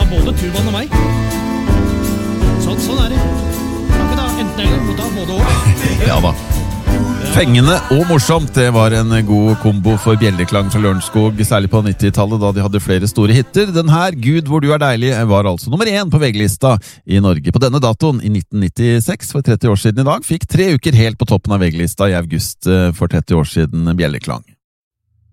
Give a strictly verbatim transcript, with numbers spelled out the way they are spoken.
både Tuban og meg. Sånn, sånn er det. Kan ikke da enten eller, må ta både og. Ja da. Fengende og morsomt, det var en god kombo for Bjelleklang fra Lørenskog, særlig på nittitallet da de hadde flere store hitter. Den her, Gud hvor du er deilig, var altså nummer én på V G-lista i Norge. På denne datoen i nitten nittiseks, for tretti år siden i dag, fikk tre uker helt på toppen av V G-lista i august for tretti år siden Bjelleklang.